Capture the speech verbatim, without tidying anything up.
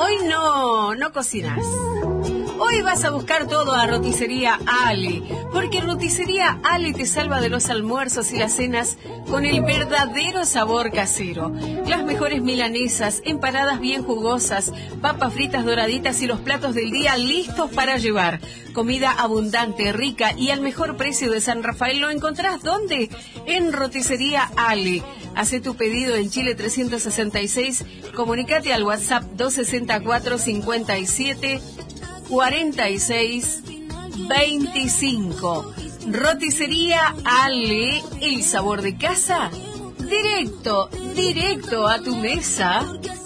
hoy no, no cocinas. Hoy vas a buscar todo a Roticería Ali, porque Roticería Ali te salva de los almuerzos y las cenas con el verdadero sabor casero. Las mejores milanesas, empanadas bien jugosas, papas fritas doraditas y los platos del día listos para llevar. Comida abundante, rica y al mejor precio de San Rafael. ¿Lo encontrás dónde? En Roticería Ali. Hacé tu pedido en Chile trescientos sesenta y seis. Comunicate al WhatsApp dos sesenta y cuatro cincuenta y siete cuarenta y seis veinticinco. Roticería Ale, el sabor de casa. Directo, directo a tu mesa.